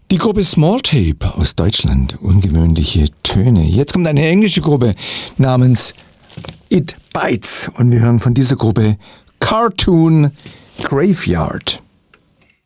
Die Gruppe Small Tape aus Deutschland, ungewöhnliche Töne. Jetzt kommt eine englische Gruppe namens It Bites und wir hören von dieser Gruppe Cartoon Graveyard.